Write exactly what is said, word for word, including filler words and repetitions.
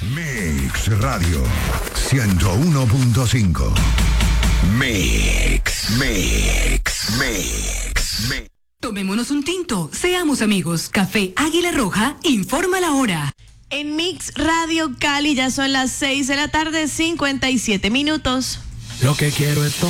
Mix Radio ciento uno punto cinco. Mix, Mix, Mix, Mix. Tomémonos un tinto, seamos amigos. Café Águila Roja informa la hora. En Mix Radio Cali ya son las seis de la tarde, cincuenta y siete minutos. Lo que quiero es